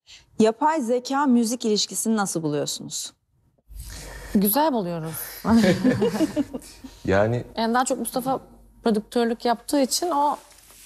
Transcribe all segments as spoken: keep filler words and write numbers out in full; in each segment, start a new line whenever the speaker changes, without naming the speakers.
Yapay zeka müzik ilişkisini nasıl buluyorsunuz?
Güzel buluyoruz.
Yani
Yani daha çok Mustafa prodüktörlük yaptığı için o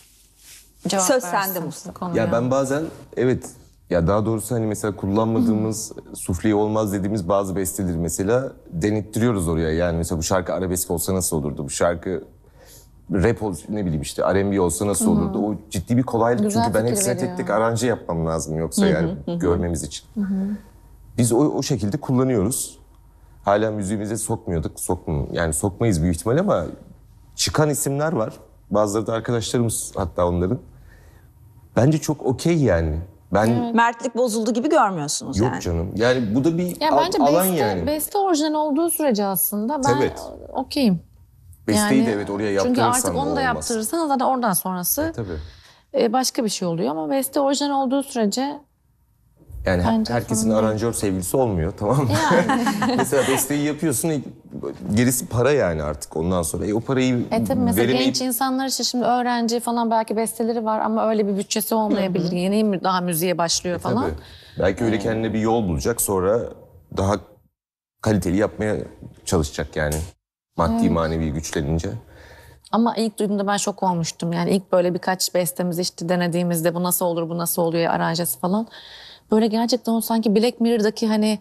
cevap
Söz
versin
sende
bu
Mustafa.
konuya.
ya ben bazen evet ya daha doğrusu hani mesela kullanmadığımız sufle olmaz dediğimiz bazı besteleri mesela denettiriyoruz oraya. Yani mesela bu şarkı arabesk olsa nasıl olurdu? Bu şarkı rap olsa ne bileyim işte R and B olsa nasıl olurdu? O ciddi bir kolaylık
Güzel
çünkü ben
fikir
hepsine tek
veriyor.
tek aranje yapmam lazım yoksa yani görmemiz için. Biz o, o şekilde kullanıyoruz. Hala müziğimize sokmuyorduk. Sokm yani sokmayız büyük ihtimal ama çıkan isimler var. Bazıları da arkadaşlarımız hatta onların. Bence çok okey yani. Ben
Mertlik bozuldu gibi görmüyorsunuz
yok
yani.
canım. Yani bu da bir
Ya
al-
bence
alan
beste,
yani.
beste orijinal olduğu sürece aslında ben
Evet.
okeyim.
Besteyi de evet oraya
Çünkü
yaptırırsan
artık
da
onu da
olmaz.
yaptırırsan zaten oradan sonrası
Tabii.
e, başka bir şey oluyor ama beste orijinal olduğu sürece
Yani her-
Bence
herkesin
sorun değil.
aranjör sevgilisi olmuyor, tamam mı? Mesela besteyi yapıyorsun, e, gerisi para yani artık ondan sonra. E o parayı
E tabii mesela
veremeyip...
genç insanlar için şimdi öğrenci falan belki besteleri var ama öyle bir bütçesi olmayabilir. Yeni mü- daha müziğe başlıyor falan.
Tabii. Belki öyle kendine bir yol bulacak, sonra daha kaliteli yapmaya çalışacak yani. Maddi manevi güçlenince.
Ama ilk duyduğumda ben şok olmuştum. Yani ilk böyle birkaç bestemizi işte denediğimizde bu nasıl olur, bu nasıl oluyor aranjesi falan. Böyle gerçekten o sanki Black Mirror'daki hani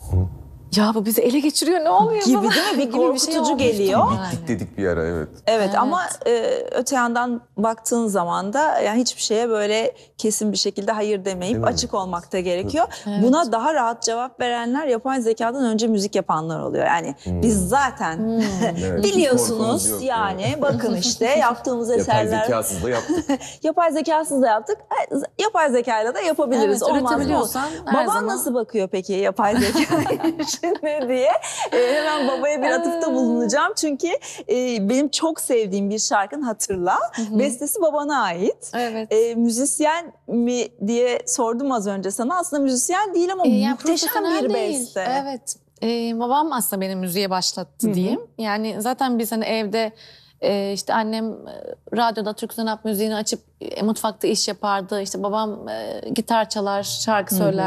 ya bu bizi ele geçiriyor ne oluyor
Gibi
falan
değil mi? Bir
gibi
korkutucu
olmuştum
geliyor.
yani.
Dik dedik bir ara, evet.
Evet, ama e, öte yandan baktığın zaman da yani hiçbir şeye böyle kesin bir şekilde hayır demeyip
Değil mi?
açık olmak da gerekiyor. Buna daha rahat cevap verenler yapay zekadan önce müzik yapanlar oluyor. Yani biz zaten
Evet,
biliyorsunuz
korkumuz yok,
yani bakın işte yaptığımız
Yapay
eserler
zekasız da yaptık.
yapay zekasız da yaptık. Yapay zekayla da yapabiliriz.
Evet,
Olmaz mı?
üretebiliyorsan her
Baban
zaman-
nasıl bakıyor peki yapay zekaya şimdi diye? E, hemen babaya bir atıfta bulunacağım. Çünkü e, benim çok sevdiğim bir şarkının Hatırla. Bestesi babana ait.
Evet.
E, müzisyen mi diye sordum az önce sana. Aslında müzisyen değil ama
E, yani
muhteşem
profesyonel
bir
değil.
beste.
Evet. E, babam aslında beni müziğe başlattı diyeyim. Yani zaten biz hani evde e, işte annem e, radyoda Türk sanat müziğini açıp e, mutfakta iş yapardı. İşte babam e, gitar çalar, şarkı söyler.